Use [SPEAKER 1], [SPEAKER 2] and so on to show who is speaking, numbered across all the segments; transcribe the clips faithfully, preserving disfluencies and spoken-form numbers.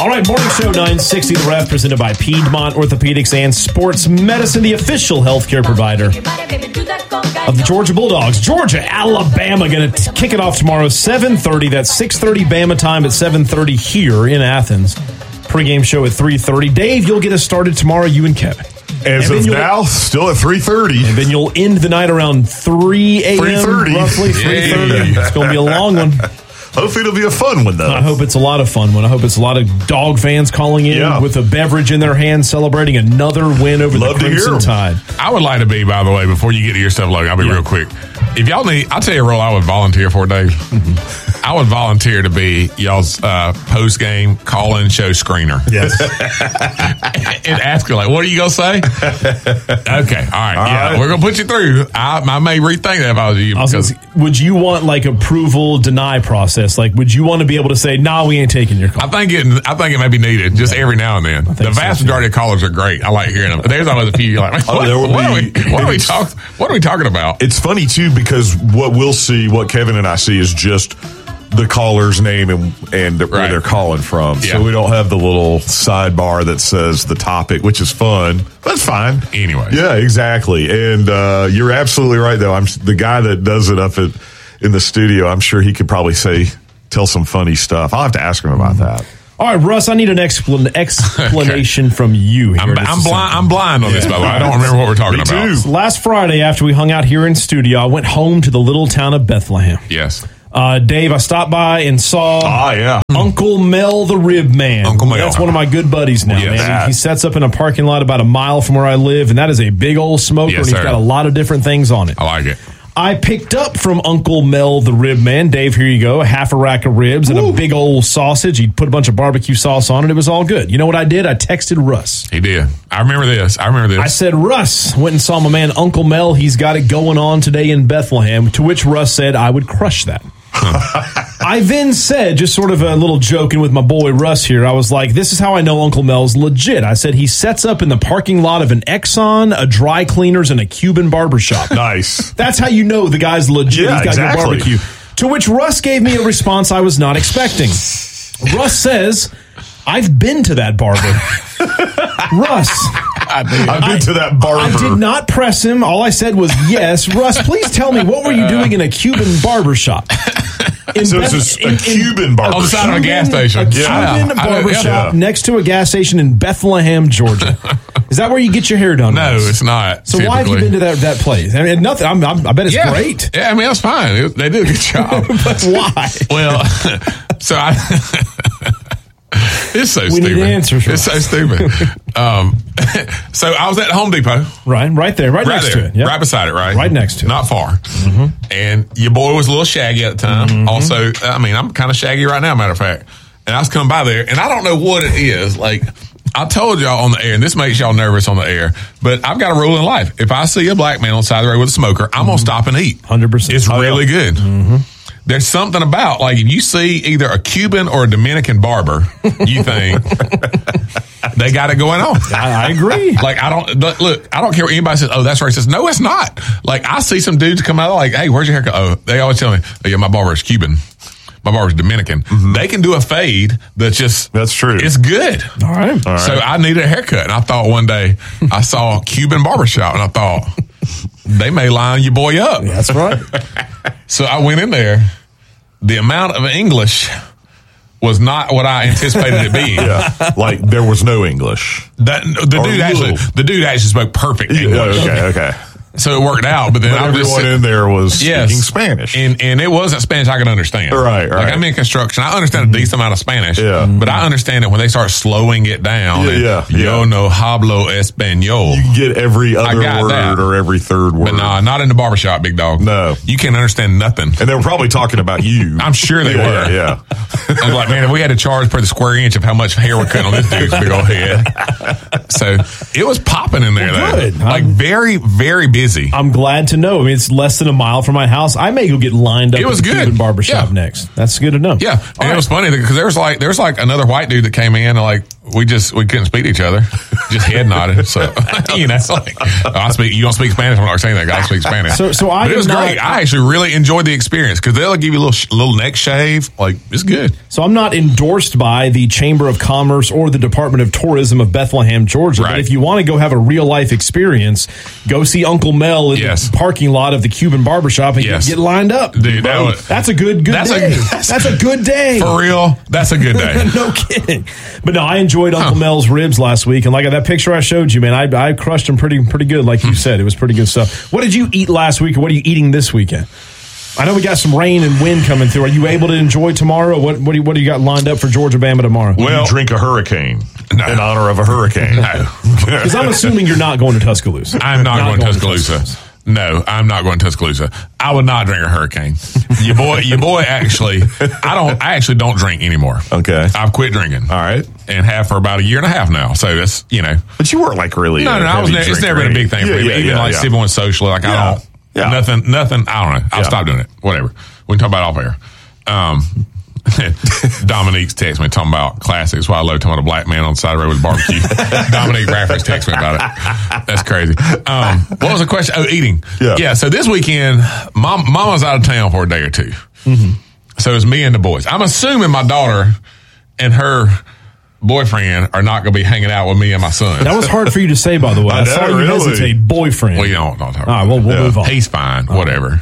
[SPEAKER 1] All right, Morning Show nine sixty, The Ref, presented by Piedmont Orthopedics and Sports Medicine, the official healthcare provider of the Georgia Bulldogs. Georgia, Alabama, going to kick it off tomorrow, seven thirty. That's six thirty Bama time at seven thirty here in Athens. Pre-game show at three thirty. Dave, you'll get us started tomorrow, you and Kevin.
[SPEAKER 2] As of now, still at three thirty.
[SPEAKER 1] And then you'll end the night around three a.m.
[SPEAKER 2] three thirty.
[SPEAKER 1] Roughly three thirty. It's going to be a long one.
[SPEAKER 2] Hopefully it'll be a fun one, though.
[SPEAKER 1] I hope it's a lot of fun one. I hope it's a lot of dog fans calling in
[SPEAKER 2] yeah.
[SPEAKER 1] with a beverage in their hand, celebrating another win over
[SPEAKER 2] Love
[SPEAKER 1] the Crimson Tide.
[SPEAKER 3] I would like to be, by the way, before you get to your stuff, Logan, I'll be yeah. real quick. If y'all need, I'll tell you a role I would volunteer for, Dave. Mm-hmm. I would volunteer to be y'all's uh, post-game call-in show screener.
[SPEAKER 2] Yes.
[SPEAKER 3] And ask her, like, what are you going to say? Okay, all right. All yeah, right. We're going to put you through. I, I may rethink that if I was you.
[SPEAKER 1] I was
[SPEAKER 3] because,
[SPEAKER 1] gonna say, would you want, like, approval, deny process? Like, would you want to be able to say, nah, we ain't taking your call?
[SPEAKER 3] I think it I think it may be needed just every now and then. The vast so, majority yeah. of callers are great. I like hearing them. There's always a few you're like, what, oh, what, are, we, what, are, we talk, what are we talking about?
[SPEAKER 2] It's funny, too, because what we'll see, what Kevin and I see is just the caller's name and, and right. where they're calling from. Yeah. So we don't have the little sidebar that says the topic, which is fun. That's fine.
[SPEAKER 3] Anyway.
[SPEAKER 2] Yeah, exactly. And uh, you're absolutely right, though. I'm the guy that does it up at, in the studio. I'm sure he could probably say, tell some funny stuff. I'll have to ask him about that.
[SPEAKER 1] All right, Russ, I need an explan- explanation okay. from you here.
[SPEAKER 3] I'm, I'm blind I'm blind on yeah. this, by the way. I don't remember what we're talking
[SPEAKER 2] Me
[SPEAKER 3] about.
[SPEAKER 2] Too.
[SPEAKER 1] Last Friday, after we hung out here in studio, I went home to the little town of Bethlehem.
[SPEAKER 3] Yes.
[SPEAKER 1] Uh, Dave, I stopped by and saw
[SPEAKER 2] oh, yeah.
[SPEAKER 1] Uncle Mel the Rib Man.
[SPEAKER 3] Uncle Mel.
[SPEAKER 1] That's one of my good buddies now,
[SPEAKER 3] yes.
[SPEAKER 1] man. He, he sets up in a parking lot about a mile from where I live, and that is a big old smoker,
[SPEAKER 3] yes,
[SPEAKER 1] and he's
[SPEAKER 3] sir.
[SPEAKER 1] got a lot of different things on it.
[SPEAKER 3] I like it.
[SPEAKER 1] I picked up from Uncle Mel the Rib Man. Dave, here you go. A half a rack of ribs and Ooh. a big old sausage. He put a bunch of barbecue sauce on it. It was all good. You know what I did? I texted Russ.
[SPEAKER 3] He did. I remember this. I remember this.
[SPEAKER 1] I said, Russ, went and saw my man Uncle Mel. He's got it going on today in Bethlehem. To which Russ said, I would crush that. I then said, just sort of a little joking with my boy Russ here, I was like, this is how I know Uncle Mel's legit. I said he sets up in the parking lot of an Exxon, a dry cleaners, and a Cuban barbershop.
[SPEAKER 2] Nice.
[SPEAKER 1] That's how you know the guy's legit.
[SPEAKER 2] Yeah,
[SPEAKER 1] He's got
[SPEAKER 2] exactly.
[SPEAKER 1] good barbecue. To which Russ gave me a response I was not expecting. Russ says, I've been to that barber. Russ.
[SPEAKER 2] I've been to that barber.
[SPEAKER 1] I did not press him. All I said was, yes. Russ, please tell me, what were you doing in a Cuban barbershop?
[SPEAKER 2] In so Beth- it's a, a in, Cuban barbershop.
[SPEAKER 3] On the side of a gas station.
[SPEAKER 1] A
[SPEAKER 2] yeah.
[SPEAKER 1] Cuban barbershop
[SPEAKER 2] yeah.
[SPEAKER 1] next to a gas station in Bethlehem, Georgia. Is that where you get your hair done?
[SPEAKER 3] No,
[SPEAKER 1] Russ?
[SPEAKER 3] it's not.
[SPEAKER 1] So
[SPEAKER 3] typically.
[SPEAKER 1] why have you been to that, that place? I mean, nothing. I'm, I'm, I bet it's
[SPEAKER 3] yeah.
[SPEAKER 1] great.
[SPEAKER 3] Yeah, I mean, that's fine. It, they did a good job.
[SPEAKER 1] But why?
[SPEAKER 3] Well, so I... It's so
[SPEAKER 1] we
[SPEAKER 3] stupid.
[SPEAKER 1] Need answers,
[SPEAKER 3] it's so stupid. um, so I was at Home Depot.
[SPEAKER 1] Right, right there, right, right next
[SPEAKER 3] there,
[SPEAKER 1] to it. Yep.
[SPEAKER 3] Right beside it, right?
[SPEAKER 1] Right next to it.
[SPEAKER 3] Not far.
[SPEAKER 1] Mm-hmm.
[SPEAKER 3] And your boy was a little shaggy at the time. Mm-hmm. Also, I mean, I'm kind of shaggy right now, matter of fact. And I was coming by there, and I don't know what it is. Like, I told y'all on the air, and this makes y'all nervous on the air, but I've got a rule in life. If I see a black man on the side of the road with a smoker, I'm mm-hmm. going to stop and eat.
[SPEAKER 1] one hundred percent.
[SPEAKER 3] It's
[SPEAKER 1] oh,
[SPEAKER 3] really
[SPEAKER 1] yeah.
[SPEAKER 3] good.
[SPEAKER 1] Mm-hmm.
[SPEAKER 3] There's something about, like, if you see either a Cuban or a Dominican barber, you think they got it going on.
[SPEAKER 1] I, I agree.
[SPEAKER 3] Like, I don't, look, I don't care what anybody says, oh, that's racist. No, it's not. Like, I see some dudes come out like, hey, where's your haircut? Oh, they always tell me, oh, yeah, my barber is Cuban. My barber's Dominican. Mm-hmm. They can do a fade that's just,
[SPEAKER 2] that's true.
[SPEAKER 3] It's good.
[SPEAKER 1] All right. All
[SPEAKER 2] right.
[SPEAKER 3] So I needed a haircut. And I thought one day, I saw a Cuban barbershop, and I thought, they may line your boy up.
[SPEAKER 1] Yeah, that's right.
[SPEAKER 3] So I went in there. The amount of English was not what I anticipated it being.
[SPEAKER 2] Yeah, like there was no English.
[SPEAKER 3] That, the
[SPEAKER 2] or
[SPEAKER 3] dude actually,
[SPEAKER 2] little.
[SPEAKER 3] the dude actually spoke perfect English.
[SPEAKER 2] Yeah, okay, okay.
[SPEAKER 3] So it worked out, but then
[SPEAKER 2] but
[SPEAKER 3] I was
[SPEAKER 2] everyone
[SPEAKER 3] just,
[SPEAKER 2] in there was
[SPEAKER 3] yes,
[SPEAKER 2] speaking Spanish,
[SPEAKER 3] and and it wasn't Spanish I could understand.
[SPEAKER 2] Right, right.
[SPEAKER 3] Like I'm in construction, I understand mm-hmm. a decent amount of Spanish.
[SPEAKER 2] Yeah,
[SPEAKER 3] but I understand it when they start slowing it down.
[SPEAKER 2] Yeah,
[SPEAKER 3] and,
[SPEAKER 2] yeah, yeah.
[SPEAKER 3] Yo no hablo español.
[SPEAKER 2] You get every other word
[SPEAKER 3] that.
[SPEAKER 2] or every third word.
[SPEAKER 3] But nah, not in the barbershop, big dog.
[SPEAKER 2] No,
[SPEAKER 3] you can't understand nothing.
[SPEAKER 2] And they were probably talking about you.
[SPEAKER 3] I'm sure they
[SPEAKER 2] yeah,
[SPEAKER 3] were.
[SPEAKER 2] Yeah.
[SPEAKER 3] I was like, man, if we had to charge per the square inch of how much hair we're cutting on this dude's big old head. So it was popping in there,
[SPEAKER 1] well,
[SPEAKER 3] though.
[SPEAKER 1] good.
[SPEAKER 3] Like,
[SPEAKER 1] I'm,
[SPEAKER 3] very, very busy.
[SPEAKER 1] I'm glad to know. I mean, it's less than a mile from my house. I may go get lined up
[SPEAKER 3] it was
[SPEAKER 1] at the
[SPEAKER 3] good.
[SPEAKER 1] Cuban barbershop
[SPEAKER 3] yeah.
[SPEAKER 1] next. That's good to know.
[SPEAKER 3] Yeah. And
[SPEAKER 1] All
[SPEAKER 3] it
[SPEAKER 1] right.
[SPEAKER 3] was funny because there was like there was like another white dude that came in and like we just we couldn't speak to each other. Just head nodded. So you know, like I speak. You don't speak Spanish. I'm not saying that. I speak Spanish.
[SPEAKER 1] So, so I
[SPEAKER 3] but it was
[SPEAKER 1] not,
[SPEAKER 3] great. I actually really enjoyed the experience because they'll give you a little sh- little neck shave. Like it's good.
[SPEAKER 1] So I'm not endorsed by the Chamber of Commerce or the Department of Tourism of Bethlehem, Georgia.
[SPEAKER 3] Right.
[SPEAKER 1] But if you want to go have a real life experience, go see Uncle Mel in
[SPEAKER 3] yes.
[SPEAKER 1] the parking lot of the Cuban barbershop and
[SPEAKER 3] yes.
[SPEAKER 1] get, get lined up.
[SPEAKER 3] Dude, that was,
[SPEAKER 1] that's a good good
[SPEAKER 3] that's
[SPEAKER 1] day.
[SPEAKER 3] A, that's,
[SPEAKER 1] that's a good day.
[SPEAKER 3] For real, that's a good day.
[SPEAKER 1] No kidding. But no, I enjoyed Uncle huh. Mel's ribs last week, and like that picture I showed you, man, I, I crushed them pretty pretty good, like you said. It was pretty good stuff. What did you eat last week, or what are you eating this weekend? I know we got some rain and wind coming through. Are you able to enjoy tomorrow? What what do you, what do you got lined up for Georgia Bama tomorrow?
[SPEAKER 2] Well, you drink a hurricane no. in honor of a hurricane.
[SPEAKER 1] Because I'm assuming you're not going to Tuscaloosa.
[SPEAKER 3] I'm not, not going, going to Tuscaloosa. Tuscaloosa. No, I'm not going to Tuscaloosa. I would not drink a hurricane. Your boy, your boy actually, I don't, I actually don't drink anymore.
[SPEAKER 2] Okay.
[SPEAKER 3] I've quit drinking.
[SPEAKER 2] All right.
[SPEAKER 3] And have for about a year and a half now. So that's, you know.
[SPEAKER 2] But you weren't like really.
[SPEAKER 3] No, no, no I was ne- it's never been a big thing
[SPEAKER 2] yeah,
[SPEAKER 3] for me.
[SPEAKER 2] Yeah,
[SPEAKER 3] Even
[SPEAKER 2] yeah,
[SPEAKER 3] like
[SPEAKER 2] yeah.
[SPEAKER 3] sipping one socially, like yeah. I don't, yeah. nothing, nothing, I don't know. I'll yeah. stop doing it. Whatever. We can talk about it off air. Um, Dominique's text me talking about classics. Why I love talking about a black man on the side of the road with a barbecue. Dominique Bradford's text me about it. That's crazy. Um, what was the question? Oh, eating.
[SPEAKER 2] Yeah.
[SPEAKER 3] Yeah. So this weekend, mom, mama's out of town for a day or two. Mm-hmm. So it's me and the boys. I'm assuming my daughter and her boyfriend are not going to be hanging out with me and my son.
[SPEAKER 1] That was hard for you to say, by the way. I, I saw you really. hesitate. Boyfriend.
[SPEAKER 3] Well, you don't, don't talk about
[SPEAKER 1] All right, well, we'll
[SPEAKER 2] yeah.
[SPEAKER 1] move on.
[SPEAKER 3] He's fine. Oh. Whatever.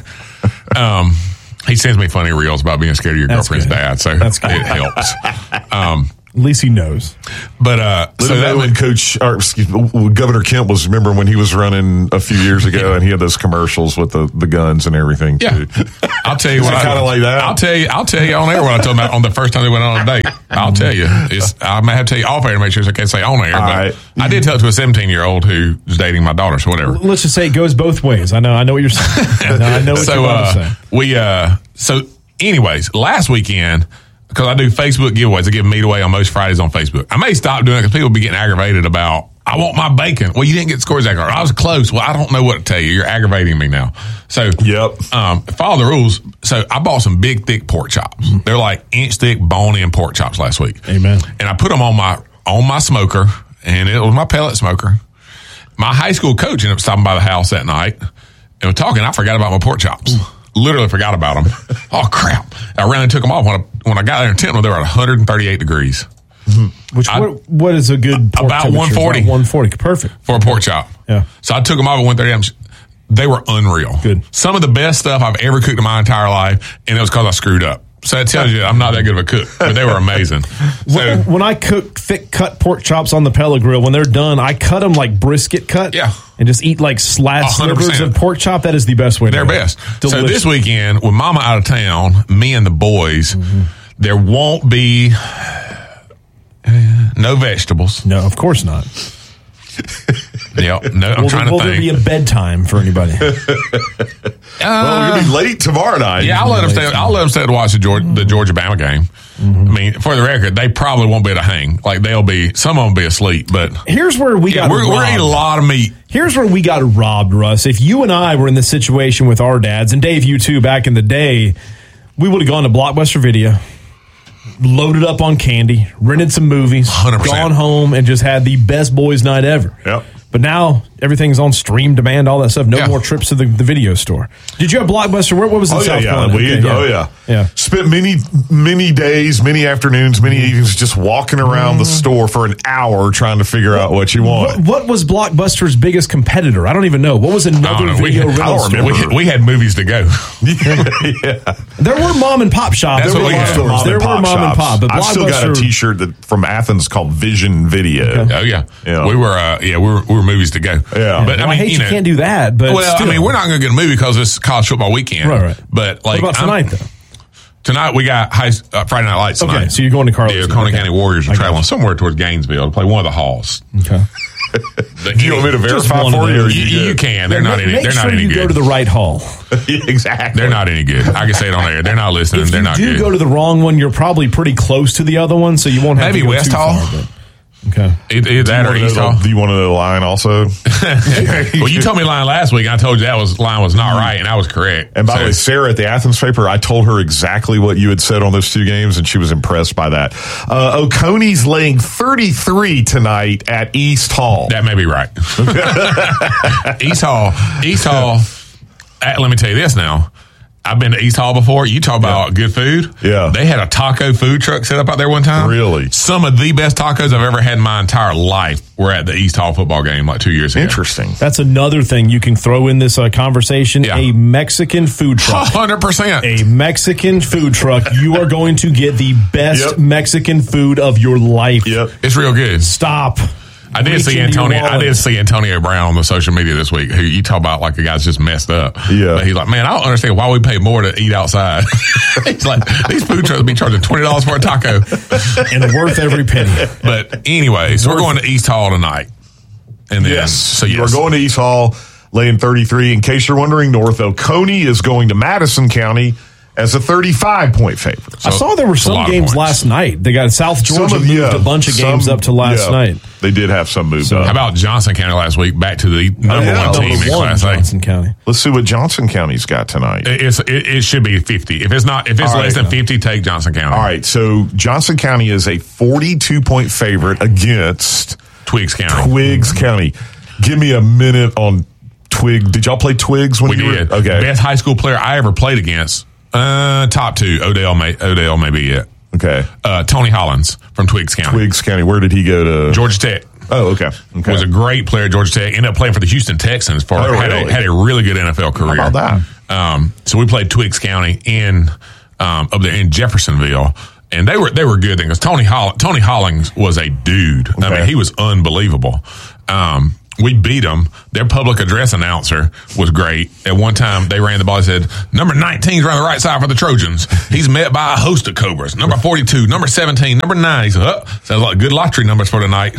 [SPEAKER 3] Um, He sends me funny reels about being scared of your
[SPEAKER 1] That's
[SPEAKER 3] girlfriend's
[SPEAKER 1] good.
[SPEAKER 3] dad, so
[SPEAKER 1] That's good.
[SPEAKER 3] it helps. Um,
[SPEAKER 1] At least he knows.
[SPEAKER 3] But uh,
[SPEAKER 2] so that when Coach, or excuse me, Governor Kemp was, remember when he was running a few years ago, yeah. and he had those commercials with the, the guns and everything.
[SPEAKER 3] Yeah,
[SPEAKER 2] too.
[SPEAKER 3] I'll tell you what.
[SPEAKER 2] Kind of like that.
[SPEAKER 3] I'll tell you. I'll tell you on air what I told him on the first time they went on a date. I'll tell you. It's, I may have to tell you off air to make sure I can't say on air.
[SPEAKER 2] All
[SPEAKER 3] but
[SPEAKER 2] right.
[SPEAKER 3] I did tell it to a seventeen year old who's dating my daughter. So whatever.
[SPEAKER 1] Let's just say it goes both ways. I know. I know what you're saying. No, I know what
[SPEAKER 3] so,
[SPEAKER 1] you're about
[SPEAKER 3] uh,
[SPEAKER 1] to say.
[SPEAKER 3] We uh, so anyways, last weekend. Because I do Facebook giveaways. I give meat away on most Fridays on Facebook. I may stop doing it because people be getting aggravated about, I want my bacon. Well, you didn't get the scores that I was close. Well, I don't know what to tell you. You're aggravating me now. So,
[SPEAKER 2] yep.
[SPEAKER 3] um, follow the rules. So, I bought some big, thick pork chops. Mm-hmm. They're like inch thick, bone-in pork chops last week.
[SPEAKER 1] Amen.
[SPEAKER 3] And I put them on my on my smoker, and it was my pellet smoker. My high school coach ended up stopping by the house that night, and we're talking. I forgot about my pork chops. Mm. Literally forgot about them. Oh, crap. I ran and took them off. When I, when I got there in Temple, they were at one hundred thirty-eight degrees.
[SPEAKER 1] Mm-hmm. Which
[SPEAKER 3] I,
[SPEAKER 1] what, what is a good pork
[SPEAKER 3] about one forty.
[SPEAKER 1] About one forty. Perfect.
[SPEAKER 3] For a pork chop.
[SPEAKER 1] Yeah.
[SPEAKER 3] So I took them off at one thirty. They were unreal.
[SPEAKER 1] Good.
[SPEAKER 3] Some of the best stuff I've ever cooked in my entire life, and it was because I screwed up. So that tells you I'm not that good of a cook, but they were amazing. So,
[SPEAKER 1] when, when I cook thick cut pork chops on the pellet grill, when they're done, I cut them like brisket cut.
[SPEAKER 3] Yeah.
[SPEAKER 1] And just eat like sliced
[SPEAKER 3] one hundred percent.
[SPEAKER 1] slivers of pork chop. That is the best way to
[SPEAKER 3] They're
[SPEAKER 1] do it.
[SPEAKER 3] best.
[SPEAKER 1] Delicious.
[SPEAKER 3] So this weekend, with Mama out of town, me and the boys, mm-hmm. there won't be uh, no vegetables.
[SPEAKER 1] No, of course not.
[SPEAKER 3] Yeah, no, I'm
[SPEAKER 1] will
[SPEAKER 3] trying
[SPEAKER 1] there, will
[SPEAKER 3] to think.
[SPEAKER 1] Will there be a bedtime for anybody?
[SPEAKER 2] uh, well, we're gonna be late tomorrow night.
[SPEAKER 3] Yeah, I'll let them stay. I'll let them stay to watch the Georgia, the Georgia Bama game. Mm-hmm. I mean, for the record, they probably won't be able to hang. Like they'll be, some of them will be asleep. But
[SPEAKER 1] here's where we
[SPEAKER 3] yeah,
[SPEAKER 1] got.
[SPEAKER 3] We're, we're eating a lot of meat.
[SPEAKER 1] Here's where we got robbed, Russ. If you and I were in this situation with our dads, and Dave, you too, back in the day, we would have gone to Blockbuster Video, loaded up on candy, rented some movies,
[SPEAKER 3] one hundred percent.
[SPEAKER 1] Gone home, and just had the best boys' night ever.
[SPEAKER 2] Yep.
[SPEAKER 1] But now everything's on stream demand, all that stuff. No
[SPEAKER 3] yeah.
[SPEAKER 1] more trips to the, the video store. Did you have Blockbuster? Where, what was it?
[SPEAKER 2] Oh,
[SPEAKER 1] in
[SPEAKER 2] yeah,
[SPEAKER 1] South
[SPEAKER 2] yeah.
[SPEAKER 1] Carolina?
[SPEAKER 2] We,
[SPEAKER 1] Okay, yeah.
[SPEAKER 2] Oh, yeah.
[SPEAKER 1] Yeah.
[SPEAKER 2] Spent many, many days, many afternoons, many evenings just walking around mm. the store for an hour trying to figure out what you want.
[SPEAKER 1] What, what was Blockbuster's biggest competitor? I don't even know. What was another
[SPEAKER 3] know.
[SPEAKER 1] video
[SPEAKER 3] we,
[SPEAKER 1] rental store?
[SPEAKER 3] We had, we had movies to go.
[SPEAKER 2] yeah, yeah.
[SPEAKER 1] There were mom and pop shops.
[SPEAKER 3] That's
[SPEAKER 1] there
[SPEAKER 3] what
[SPEAKER 1] were
[SPEAKER 3] we had.
[SPEAKER 1] stores.
[SPEAKER 2] Mom
[SPEAKER 1] There
[SPEAKER 2] and
[SPEAKER 1] were
[SPEAKER 2] pop
[SPEAKER 1] mom and
[SPEAKER 2] shops.
[SPEAKER 1] pop. But
[SPEAKER 2] I've still got a T-shirt that, from Athens called Vision Video.
[SPEAKER 1] Okay.
[SPEAKER 3] Oh yeah,
[SPEAKER 2] yeah.
[SPEAKER 3] We were. Uh, yeah, we were. We were movies to go.
[SPEAKER 2] Yeah,
[SPEAKER 3] but
[SPEAKER 1] well,
[SPEAKER 3] I mean,
[SPEAKER 1] I hate
[SPEAKER 3] you,
[SPEAKER 1] you
[SPEAKER 3] know,
[SPEAKER 1] can't do that. But
[SPEAKER 3] well,
[SPEAKER 1] still.
[SPEAKER 3] I mean, we're not going to get a movie because it's college football weekend.
[SPEAKER 1] Right, right.
[SPEAKER 3] But like,
[SPEAKER 1] what about tonight
[SPEAKER 3] I'm,
[SPEAKER 1] though?
[SPEAKER 3] Tonight we got high, uh, Friday Night Lights tonight.
[SPEAKER 1] Okay, so you're going to Carlos.
[SPEAKER 3] Yeah, Coney
[SPEAKER 1] okay.
[SPEAKER 3] County Warriors are
[SPEAKER 1] I
[SPEAKER 3] traveling somewhere towards Gainesville to play one of the halls.
[SPEAKER 1] Okay.
[SPEAKER 2] Do you want me to verify for you? Or
[SPEAKER 3] you,
[SPEAKER 2] you,
[SPEAKER 3] you can. They're not
[SPEAKER 1] make,
[SPEAKER 3] any.
[SPEAKER 1] Make
[SPEAKER 3] They're
[SPEAKER 1] sure
[SPEAKER 3] not any
[SPEAKER 1] you
[SPEAKER 3] good.
[SPEAKER 1] Go to the right hall.
[SPEAKER 2] Exactly.
[SPEAKER 3] They're not any good. I can say it on air. They're not listening.
[SPEAKER 1] If
[SPEAKER 3] They're
[SPEAKER 1] you
[SPEAKER 3] not
[SPEAKER 1] do
[SPEAKER 3] good.
[SPEAKER 1] go to the wrong one, you're probably pretty close to the other one, so you won't have
[SPEAKER 3] Maybe
[SPEAKER 1] to go
[SPEAKER 3] West
[SPEAKER 1] too
[SPEAKER 3] Hall.
[SPEAKER 1] Far, but Okay.
[SPEAKER 3] It, it, that or East Hall.
[SPEAKER 2] Do you want to know the line also?
[SPEAKER 3] Well, you told me line last week. I told you that was line was not right, and I was correct.
[SPEAKER 2] And by
[SPEAKER 3] so.
[SPEAKER 2] the way, Sarah at the Athens paper, I told her exactly what you had said on those two games, and she was impressed by that. Uh, Oconee's laying thirty-three tonight at East Hall.
[SPEAKER 3] That may be right. East Hall. East Hall. Uh, let me tell you this now. I've been to East Hall before. You talk about yeah. good food.
[SPEAKER 2] Yeah.
[SPEAKER 3] They had a taco food truck set up out there one time.
[SPEAKER 2] Really?
[SPEAKER 3] Some of the best tacos I've ever had in my entire life were at the East Hall football game like two years ago.
[SPEAKER 2] Interesting.
[SPEAKER 1] That's another thing you can throw in this uh, conversation. Yeah. A Mexican food truck.
[SPEAKER 3] one hundred percent.
[SPEAKER 1] A Mexican food truck. You are going to get the best
[SPEAKER 2] yep.
[SPEAKER 1] Mexican food of your life.
[SPEAKER 2] Yep.
[SPEAKER 3] It's real good.
[SPEAKER 1] Stop.
[SPEAKER 3] I did see Antonio. I did see Antonio Brown on the social media this week. Who you talk about like a guy's just messed up.
[SPEAKER 2] Yeah,
[SPEAKER 3] but he's like, man, I don't understand why we pay more to eat outside. He's like, these food trucks be charging twenty dollars for a taco,
[SPEAKER 1] and worth every penny.
[SPEAKER 3] But anyway, so we're going to East Hall tonight, and then
[SPEAKER 2] yes,
[SPEAKER 3] so yes.
[SPEAKER 2] we're going to East Hall, laying thirty-three. In case you're wondering, North Oconee is going to Madison County as a thirty-five point favorite.
[SPEAKER 1] So I saw there were some games last night. They got South Georgia moved yeah, a bunch of games some, up to last
[SPEAKER 2] yeah,
[SPEAKER 1] night.
[SPEAKER 2] They did have some moved
[SPEAKER 3] so,
[SPEAKER 2] up.
[SPEAKER 3] How about Johnson County last week? Back to the number
[SPEAKER 2] yeah,
[SPEAKER 3] one team
[SPEAKER 1] number
[SPEAKER 3] in
[SPEAKER 1] one,
[SPEAKER 3] Class A.
[SPEAKER 1] Johnson County.
[SPEAKER 2] Let's see what Johnson County's got tonight.
[SPEAKER 3] It's, it, it should be fifty. If it's not, if it's All less right, than fifty, take Johnson County.
[SPEAKER 2] All right. So Johnson County is a forty-two point favorite against
[SPEAKER 3] Twiggs County.
[SPEAKER 2] Twiggs County. Give me a minute on Twig. Did y'all play Twiggs when
[SPEAKER 3] we
[SPEAKER 2] you
[SPEAKER 3] did?
[SPEAKER 2] Were? Okay.
[SPEAKER 3] Best high school player I ever played against. Uh, top two. Odell may Odell may be it.
[SPEAKER 2] Okay.
[SPEAKER 3] Uh, Tony Hollins from Twiggs County.
[SPEAKER 2] Twiggs County. Where did he go to?
[SPEAKER 3] Georgia Tech.
[SPEAKER 2] Oh, okay. Okay.
[SPEAKER 3] Was a great player at Georgia Tech. Ended up playing for the Houston Texans for
[SPEAKER 2] oh,
[SPEAKER 3] had,
[SPEAKER 2] really?
[SPEAKER 3] a, had a really good N F L career.
[SPEAKER 2] How about that?
[SPEAKER 3] Um, so we played Twiggs County in um, up there in Jeffersonville. And they were they were good because Tony Holl- Tony Hollins was a dude. Okay. I mean, he was unbelievable. Um, we beat them. Their public address announcer was great. At one time, they ran the ball and said, number nineteen's around the right side for the Trojans. He's met by a host of Cobras. Number forty-two, number seventeen, number nine. He said, oh, sounds like good lottery numbers for tonight.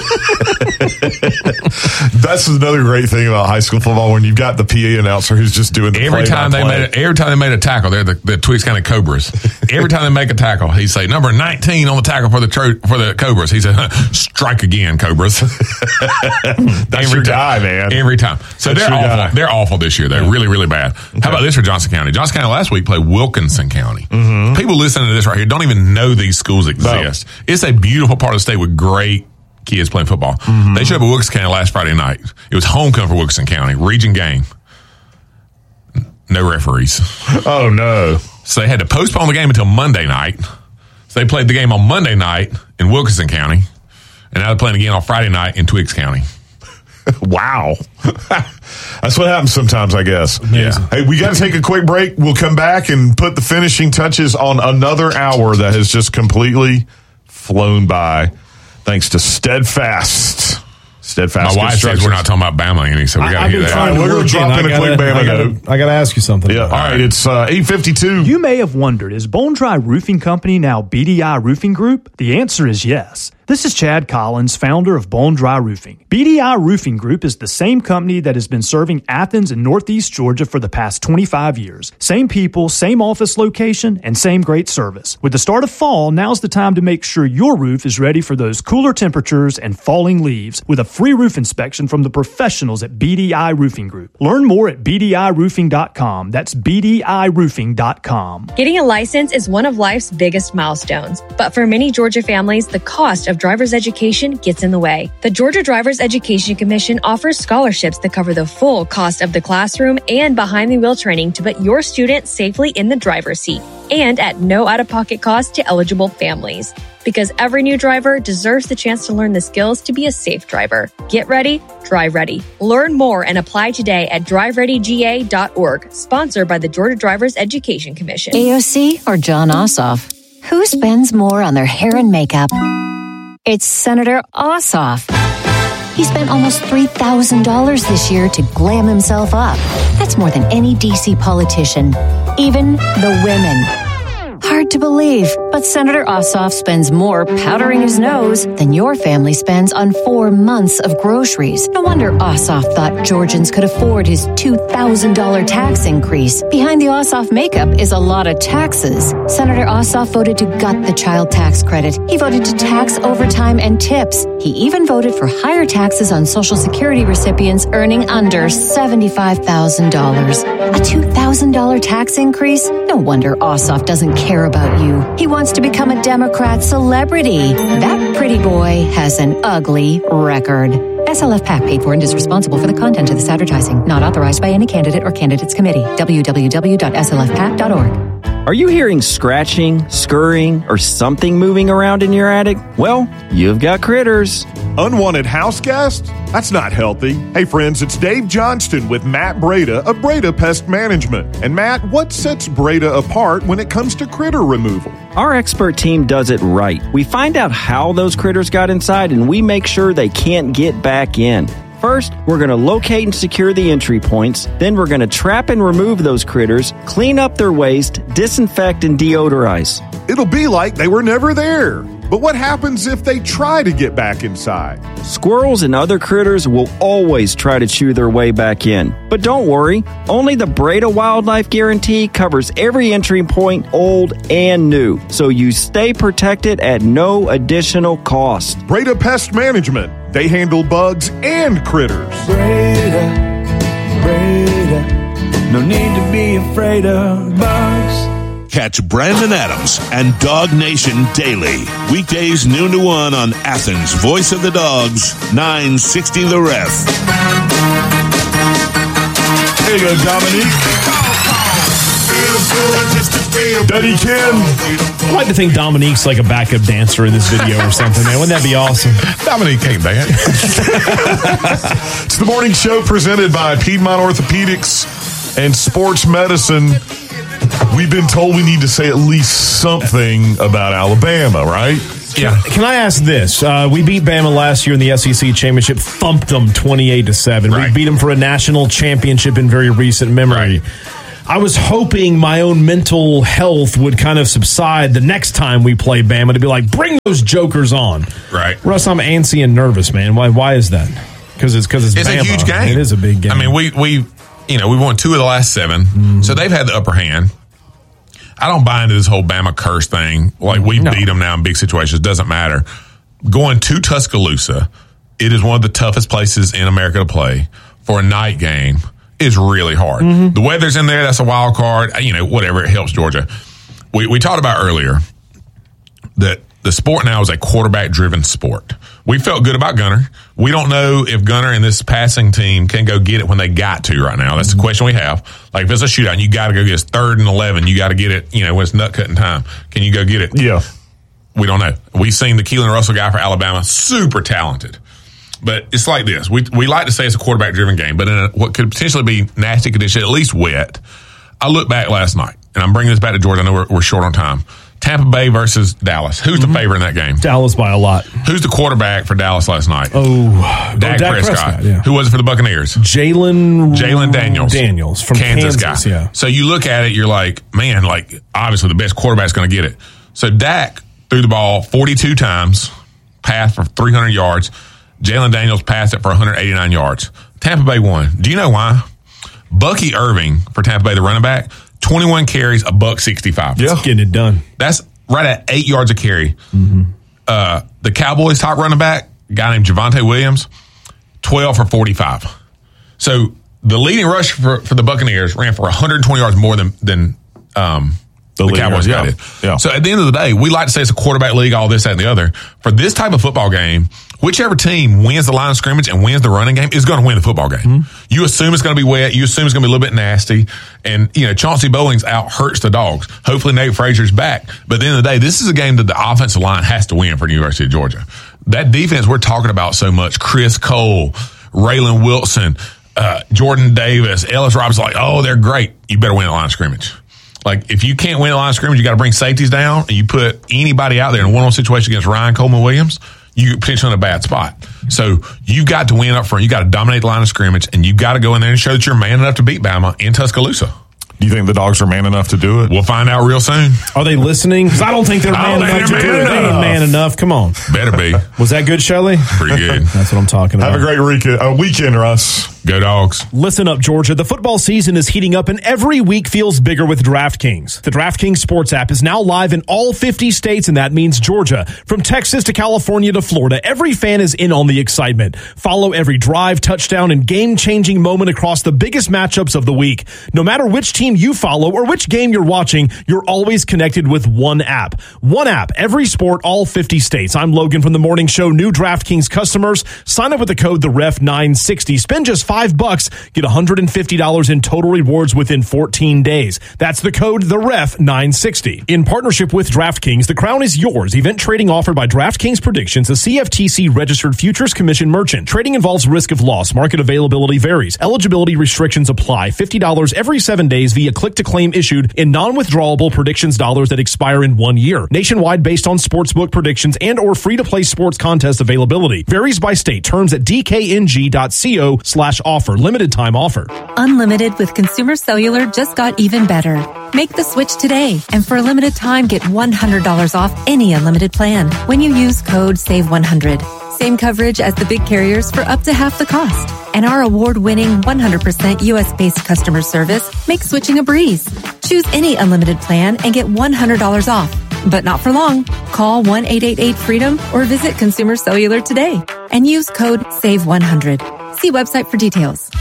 [SPEAKER 2] That's another great thing about high school football when you've got the P A announcer who's just doing the
[SPEAKER 3] every time they made a, every time they made a tackle. They're the, the Twiggs County Cobras. Every time they make a tackle, he'd say number nineteen on the tackle for the tro- for the Cobras. He said, strike again, Cobras.
[SPEAKER 2] That's
[SPEAKER 3] every
[SPEAKER 2] your
[SPEAKER 3] time,
[SPEAKER 2] guy, man.
[SPEAKER 3] Every time. So
[SPEAKER 2] That's
[SPEAKER 3] they're awful.
[SPEAKER 2] Guy.
[SPEAKER 3] They're awful this year. They're yeah. really, really bad. Okay. How about this for Johnson County? Johnson County last week played Wilkinson County.
[SPEAKER 2] Mm-hmm.
[SPEAKER 3] People listening to this right here don't even know these schools exist. No. It's a beautiful part of the state with great kids playing football. Mm-hmm. They showed up at Wilkinson County last Friday night. It was homecoming for Wilkinson County, region game. No referees.
[SPEAKER 2] Oh, no.
[SPEAKER 3] So they had to postpone the game until Monday night. So they played the game on Monday night in Wilkinson County. And now they're playing again on Friday night in Twiggs County.
[SPEAKER 2] Wow. That's what happens sometimes, I guess.
[SPEAKER 3] Yeah.
[SPEAKER 2] Hey, we got to take a quick break. We'll come back and put the finishing touches on another hour that has just completely flown by. Thanks to Steadfast. Steadfast.
[SPEAKER 3] My wife says we're not talking about Bama any, so we got to hear that.
[SPEAKER 2] We're going to drop in a quick Bama note.
[SPEAKER 1] I got to ask you something.
[SPEAKER 2] Yeah. All right. It's uh, eight fifty-two.
[SPEAKER 4] You may have wondered, is Bone Dry Roofing Company now B D I Roofing Group? The answer is yes. This is Chad Collins, founder of Bone Dry Roofing. B D I Roofing Group is the same company that has been serving Athens and Northeast Georgia for the past twenty-five years. Same people, same office location, and same great service. With the start of fall, now's the time to make sure your roof is ready for those cooler temperatures and falling leaves with a free roof inspection from the professionals at B D I Roofing Group. Learn more at B D I roofing dot com. That's B D I roofing dot com.
[SPEAKER 5] Getting a license is one of life's biggest milestones, but for many Georgia families, the cost of driver's education gets in the way. The Georgia Driver's Education Commission offers scholarships that cover the full cost of the classroom and behind-the-wheel training to put your student safely in the driver's seat and at no out-of-pocket cost to eligible families. Because every new driver deserves the chance to learn the skills to be a safe driver. Get ready, drive ready. Learn more and apply today at drive ready G A dot org, sponsored by the Georgia Driver's Education Commission.
[SPEAKER 6] A O C or John Ossoff? Who spends more on their hair and makeup? It's Senator Ossoff. He spent almost three thousand dollars this year to glam himself up. That's more than any D C politician, even the women. Hard to believe, but Senator Ossoff spends more powdering his nose than your family spends on four months of groceries. No wonder Ossoff thought Georgians could afford his two thousand dollars tax increase. Behind the Ossoff makeup is a lot of taxes. Senator Ossoff voted to gut the child tax credit. He voted to tax overtime and tips. He even voted for higher taxes on Social Security recipients earning under seventy-five thousand dollars. A two thousand dollars tax increase? No wonder Ossoff doesn't care about you. He wants to become a Democrat celebrity. That pretty boy has an ugly record. S L F PAC paid for and is responsible for the content of this advertising. Not authorized by any candidate or candidates committee. w w w dot s l f pac dot org.
[SPEAKER 7] Are you hearing scratching, scurrying, or something moving around in your attic? Well, you've got critters.
[SPEAKER 8] Unwanted house guests? That's not healthy. Hey friends, it's Dave Johnston with Matt Breda of Breda Pest Management. And Matt, what sets Breda apart when it comes to critter removal?
[SPEAKER 7] Our expert team does it right. We find out how those critters got inside and we make sure they can't get back in. First, we're going to locate and secure the entry points. Then we're going to trap and remove those critters, clean up their waste, disinfect and deodorize.
[SPEAKER 8] It'll be like they were never there. But what happens if they try to get back inside?
[SPEAKER 7] Squirrels and other critters will always try to chew their way back in. But don't worry, only the Breda Wildlife Guarantee covers every entry point, old and new. So you stay protected at no additional cost.
[SPEAKER 8] Breda Pest Management. They handle bugs and critters.
[SPEAKER 9] Breda, Breda, no need to be afraid of bugs.
[SPEAKER 10] Catch Brandon Adams and Dog Nation daily. Weekdays noon to one on Athens' Voice of the Dogs, nine sixty The Ref.
[SPEAKER 8] There you go, Dominique. Duddy Ken.
[SPEAKER 1] I'd like to think Dominique's like a backup dancer in this video or something, man. Wouldn't that be awesome?
[SPEAKER 3] Dominique can't dance.
[SPEAKER 2] It's the morning show presented by Piedmont Orthopedics and Sports Medicine. We've been told we need to say at least something about Alabama, right?
[SPEAKER 1] Yeah. Can I ask this? Uh, we beat Bama last year in the S E C championship, thumped them twenty-eight to seven. Right. We beat them for a national championship in very recent memory. Right. I was hoping my own mental health would kind of subside the next time we play Bama to be like, bring those jokers on.
[SPEAKER 3] Right.
[SPEAKER 1] Russ, I'm antsy and nervous, man. Why? Why is that? Because it's because it's,
[SPEAKER 3] it's
[SPEAKER 1] Bama.
[SPEAKER 3] a huge game.
[SPEAKER 1] It is a big game.
[SPEAKER 3] I mean, we we you know we won two of the last seven, mm-hmm. so they've had the upper hand. I don't buy into this whole Bama curse thing. Like, we no. beat them now in big situations. Doesn't matter. Going to Tuscaloosa, it is one of the toughest places in America to play for a night game. Is really hard. Mm-hmm. The weather's in there. That's a wild card. You know, whatever. It helps Georgia. We we talked about earlier that the sport now is a quarterback-driven sport. We felt good about Gunner. We don't know if Gunner and this passing team can go get it when they got to right now. That's mm-hmm. the question we have. Like, if it's a shootout and you got to go get it, third and eleven, you got to get it, you know, when it's nut-cutting time. Can you go get it?
[SPEAKER 2] Yeah.
[SPEAKER 3] We don't know. We've seen the Keelan Russell guy for Alabama, super talented. But it's like this. We we like to say it's a quarterback-driven game, but in a, what could potentially be nasty condition, at least wet. I looked back last night, and I'm bringing this back to Georgia. I know we're, we're short on time. Tampa Bay versus Dallas. Who's mm-hmm. the favorite in that game?
[SPEAKER 1] Dallas by a lot.
[SPEAKER 3] Who's the quarterback for Dallas last night?
[SPEAKER 1] Oh,
[SPEAKER 3] Dak,
[SPEAKER 1] oh, Dak
[SPEAKER 3] Prescott.
[SPEAKER 1] Prescott yeah.
[SPEAKER 3] Who was it for the Buccaneers?
[SPEAKER 1] Jalen
[SPEAKER 3] Jalen Daniels.
[SPEAKER 1] Daniels from
[SPEAKER 3] Kansas,
[SPEAKER 1] Kansas
[SPEAKER 3] guy.
[SPEAKER 1] Yeah.
[SPEAKER 3] So you look at it, you're like, man, like obviously the best quarterback's going to get it. So Dak threw the ball forty-two times, passed for three hundred yards. Jalen Daniels passed it for one hundred eighty-nine yards. Tampa Bay won. Do you know why? Bucky Irving for Tampa Bay, the running back, twenty-one carries, a buck sixty-five.
[SPEAKER 1] Yeah, getting it done.
[SPEAKER 3] That's right at eight yards a carry. Mm-hmm. Uh, the Cowboys' top running back, a guy named Javonte Williams, twelve for forty-five. So the leading rush for, for the Buccaneers ran for one hundred twenty yards more than than um, the, the Cowboys
[SPEAKER 2] yeah.
[SPEAKER 3] did.
[SPEAKER 2] Yeah.
[SPEAKER 3] So at the end of the day, we like to say it's a quarterback league, all this, that, and the other. For this type of football game, whichever team wins the line of scrimmage and wins the running game is going to win the football game. Mm-hmm. You assume it's going to be wet. You assume it's going to be a little bit nasty. And, you know, Chauncey Bowling's out hurts the dogs. Hopefully Nate Frazier's back. But at the end of the day, this is a game that the offensive line has to win for the University of Georgia. That defense we're talking about so much, Chris Cole, Raylan Wilson, uh, Jordan Davis, Ellis Robinson, like, oh, they're great. You better win the line of scrimmage. Like, if you can't win the line of scrimmage, you got to bring safeties down, and you put anybody out there in a one-on-one situation against Ryan Coleman-Williams, you're potentially in a bad spot. So you've got to win up front. You got to dominate the line of scrimmage, and you got to go in there and show that you're man enough to beat Bama in Tuscaloosa.
[SPEAKER 2] Do you think the Dogs are man enough to do it?
[SPEAKER 3] We'll find out real soon.
[SPEAKER 1] Are they listening? Because I don't think they're man enough to do it. They ain't man enough. Come on.
[SPEAKER 3] Better be.
[SPEAKER 1] Was that good, Shelley?
[SPEAKER 3] Pretty good.
[SPEAKER 1] That's what I'm talking about.
[SPEAKER 2] Have a great weekend, uh, weekend Russ.
[SPEAKER 3] Go Dogs.
[SPEAKER 1] Listen up, Georgia. The football season is heating up and every week feels bigger with DraftKings. The DraftKings Sports app is now live in all fifty states, and that means Georgia. From Texas to California to Florida, every fan is in on the excitement. Follow every drive, touchdown, and game-changing moment across the biggest matchups of the week. No matter which team you follow or which game you're watching, you're always connected with one app. One app, every sport, all fifty states. I'm Logan from the Morning Show. New DraftKings customers, sign up with the code the ref nine sixty. Spend just five bucks, get one hundred fifty dollars in total rewards within fourteen days. That's the code the ref nine sixty. In partnership with DraftKings, the crown is yours. Event trading offered by DraftKings Predictions, a C F T C registered futures commission merchant. Trading involves risk of loss. Market availability varies. Eligibility restrictions apply. fifty dollars every seven days via click to claim issued in non-withdrawable predictions dollars that expire in one year. Nationwide based on sportsbook predictions and or free to play sports contest availability. Varies by state. Terms at d k n g dot co slash offer. Limited time offer.
[SPEAKER 11] Unlimited with Consumer Cellular just got even better. Make the switch today, and for a limited time, get one hundred dollars off any unlimited plan when you use code save one hundred. Same coverage as the big carriers for up to half the cost. And our award-winning one hundred percent U S-based customer service makes switching a breeze. Choose any unlimited plan and get one hundred dollars off. But not for long. Call one eight eight eight freedom or visit Consumer Cellular today and use code save one hundred. See website for details.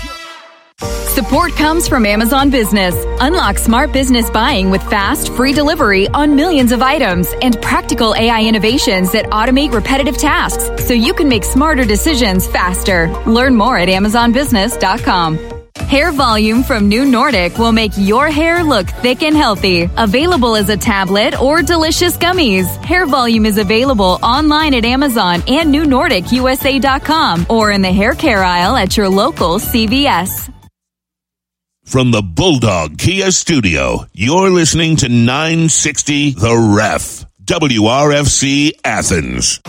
[SPEAKER 12] Support comes from Amazon Business. Unlock smart business buying with fast, free delivery on millions of items and practical A I innovations that automate repetitive tasks so you can make smarter decisions faster. Learn more at amazon business dot com. Hair Volume from New Nordic will make your hair look thick and healthy. Available as a tablet or delicious gummies. Hair Volume is available online at Amazon and new nordic u s a dot com or in the hair care aisle at your local C V S.
[SPEAKER 10] From the Bulldog Kia Studio, you're listening to nine sixty The Ref, W R F C Athens.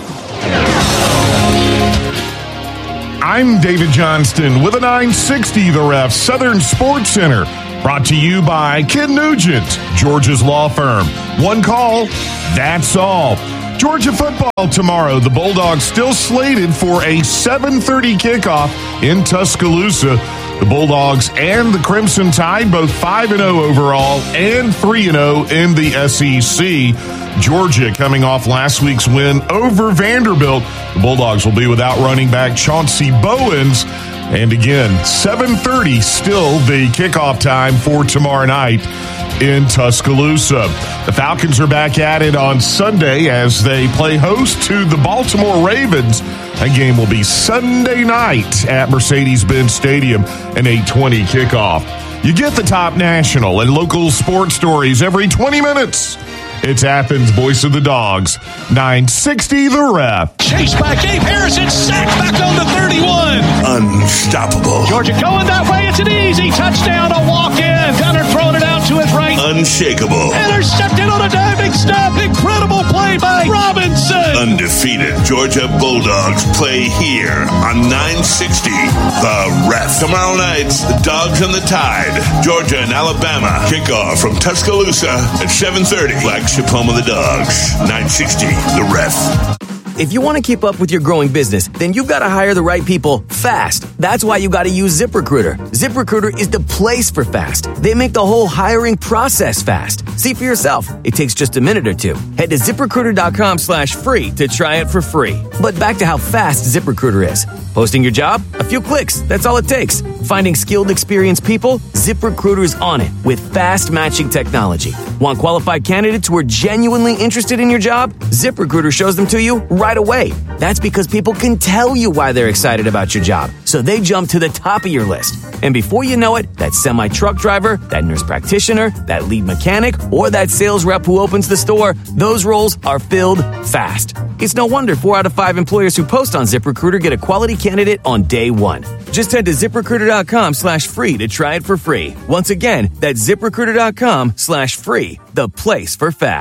[SPEAKER 8] I'm David Johnston with a nine sixty The Ref Southern Sports Center. Brought to you by Ken Nugent, Georgia's law firm. One call, that's all. Georgia football tomorrow. The Bulldogs still slated for a seven thirty kickoff in Tuscaloosa. The Bulldogs and the Crimson Tide, both five and oh overall and three and oh in the S E C. Georgia coming off last week's win over Vanderbilt. The Bulldogs will be without running back Chauncey Bowens. And again, seven thirty still the kickoff time for tomorrow night in Tuscaloosa. The Falcons are back at it on Sunday as they play host to the Baltimore Ravens. That game will be Sunday night at Mercedes-Benz Stadium, an eight twenty kickoff. You get the top national and local sports stories every twenty minutes. It's Athens' Voice of the Dogs, nine sixty The Ref.
[SPEAKER 13] Chased by Gabe Harrison, sacked back on the thirty-one.
[SPEAKER 10] Unstoppable.
[SPEAKER 13] Georgia going that way. It's an easy touchdown, a walk-in. Gunner throwing it out to his right.
[SPEAKER 10] Unshakable.
[SPEAKER 13] Intercepted on a diving stop. Incredible play by Robinson.
[SPEAKER 10] Undefeated Georgia Bulldogs play here on nine sixty The Ref. Tomorrow night, the Dogs and the Tide. Georgia and Alabama. Kickoff from Tuscaloosa at seven thirty. Flagship home of the Dogs. nine sixty The Ref.
[SPEAKER 14] If you want to keep up with your growing business, then you've got to hire the right people fast. That's why you got to use ZipRecruiter. ZipRecruiter is the place for fast. They make the whole hiring process fast. See for yourself. It takes just a minute or two. Head to ZipRecruiter.com slash free to try it for free. But back to how fast ZipRecruiter is. Posting your job? A few clicks. That's all it takes. Finding skilled, experienced people? ZipRecruiter's on it with fast matching technology. Want qualified candidates who are genuinely interested in your job? ZipRecruiter shows them to you right away. That's because people can tell you why they're excited about your job, so they jump to the top of your list. And before you know it, that semi-truck driver, that nurse practitioner, that lead mechanic, or that sales rep who opens the store, those roles are filled fast. It's no wonder four out of five employers who post on ZipRecruiter get a quality candidate on day one. Just head to ZipRecruiter.com slash free to try it for free. Once again, that's ZipRecruiter.com slash free, the place for fast.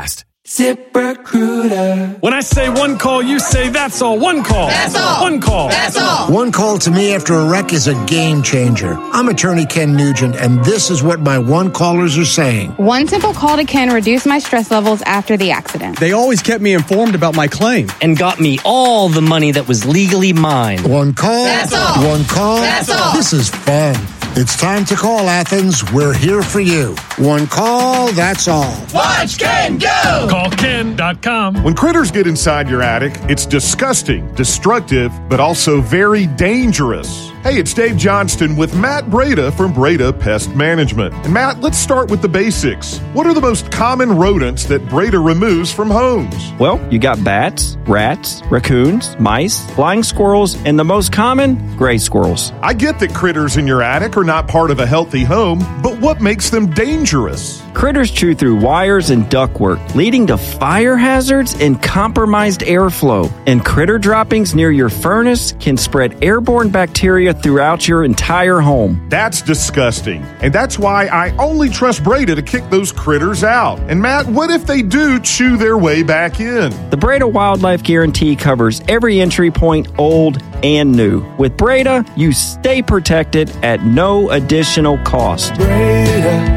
[SPEAKER 9] ZipRecruiter.
[SPEAKER 15] When I say one call, you say that's all. One call.
[SPEAKER 16] That's all.
[SPEAKER 15] One call.
[SPEAKER 16] That's all.
[SPEAKER 17] One call to me after a wreck is a game changer. I'm attorney Ken Nugent, and this is what my one callers are saying.
[SPEAKER 18] One simple call to Ken reduced my stress levels after the accident.
[SPEAKER 19] They always kept me informed about my claim.
[SPEAKER 20] And got me all the money that was legally mine.
[SPEAKER 17] One call.
[SPEAKER 16] That's all.
[SPEAKER 17] One call.
[SPEAKER 16] That's all.
[SPEAKER 17] This is fun. It's time to call, Athens. We're here for you. One call, that's all.
[SPEAKER 16] Watch Ken go!
[SPEAKER 15] Call Ken dot com.
[SPEAKER 8] When critters get inside your attic, it's disgusting, destructive, but also very dangerous. Hey, it's Dave Johnston with Matt Breda from Breda Pest Management. And Matt, let's start with the basics. What are the most common rodents that Breda removes from homes?
[SPEAKER 7] Well, you got bats, rats, raccoons, mice, flying squirrels, and the most common, gray squirrels.
[SPEAKER 8] I get that critters in your attic are not part of a healthy home, but what makes them dangerous?
[SPEAKER 7] Critters chew through wires and ductwork, leading to fire hazards and compromised airflow. And critter droppings near your furnace can spread airborne bacteria throughout your entire home.
[SPEAKER 8] That's disgusting. And that's why I only trust Breda to kick those critters out. And Matt, what if they do chew their way back in?
[SPEAKER 7] The Breda Wildlife Guarantee covers every entry point, old and new. With Breda, you stay protected at no additional cost.
[SPEAKER 9] Breda,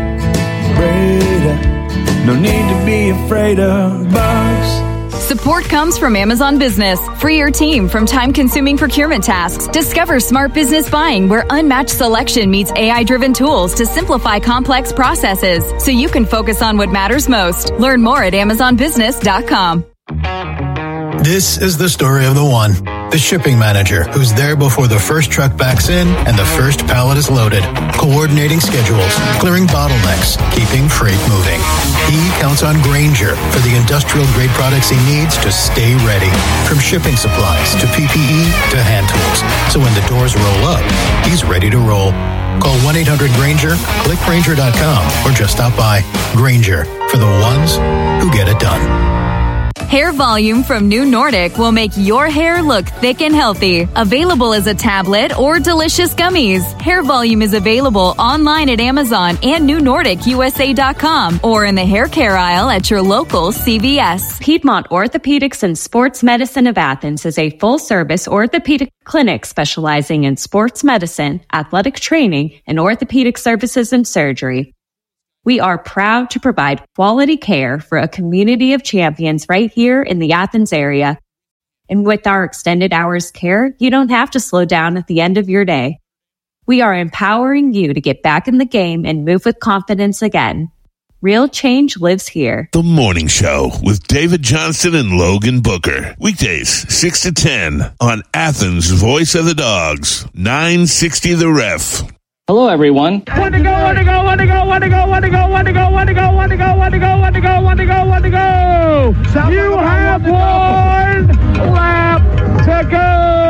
[SPEAKER 9] Breda, no need to be afraid of bugs.
[SPEAKER 12] Support comes from Amazon Business. Free your team from time-consuming procurement tasks. Discover smart business buying where unmatched selection meets A I-driven tools to simplify complex processes so you can focus on what matters most. Learn more at amazon business dot com.
[SPEAKER 21] This is the story of the one, the shipping manager, who's there before the first truck backs in and the first pallet is loaded, coordinating schedules, clearing bottlenecks, keeping freight moving. He counts on Grainger for the industrial-grade products he needs to stay ready, from shipping supplies to P P E to hand tools. So when the doors roll up, he's ready to roll. Call one eight hundred Grainger, click Grainger dot com, or just stop by. Grainger, for the ones who get it done.
[SPEAKER 12] Hair Volume from New Nordic will make your hair look thick and healthy. Available as a tablet or delicious gummies. Hair Volume is available online at Amazon and new nordic u s a dot com or in the hair care aisle at your local C V S.
[SPEAKER 22] Piedmont Orthopedics and Sports Medicine of Athens is a full-service orthopedic clinic specializing in sports medicine, athletic training, and orthopedic services and surgery. We are proud to provide quality care for a community of champions right here in the Athens area. And with our extended hours care, you don't have to slow down at the end of your day. We are empowering you to get back in the game and move with confidence again. Real change lives here.
[SPEAKER 10] The Morning Show with David Johnston and Logan Booker. Weekdays, six to ten on Athens' Voice of the Dogs, nine sixty The Ref.
[SPEAKER 23] Hello, everyone.
[SPEAKER 13] One to go, one to go, one to go, one to go, one to go, one to go, one to go, one to go, one to go, one to go, one to go, one to go. You have one lap to go.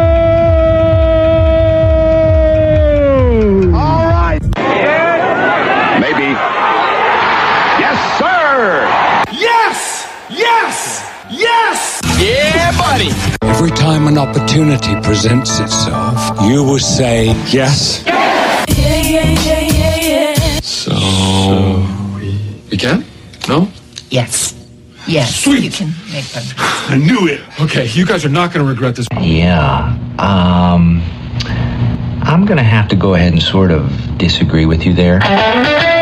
[SPEAKER 13] All right.
[SPEAKER 24] Maybe. Yes, sir.
[SPEAKER 13] Yes! Yes! Yes!
[SPEAKER 24] Yeah, buddy.
[SPEAKER 25] Every time an opportunity presents itself, you will say yes.
[SPEAKER 13] Yeah, yeah, yeah, yeah, yeah.
[SPEAKER 25] So, so we, we can? No?
[SPEAKER 26] Yes. Yes.
[SPEAKER 25] Sweet.
[SPEAKER 26] You can make them.
[SPEAKER 25] I knew it. Okay, you guys are not going to regret this.
[SPEAKER 26] Yeah. Um, I'm going to have to go ahead and sort of disagree with you there.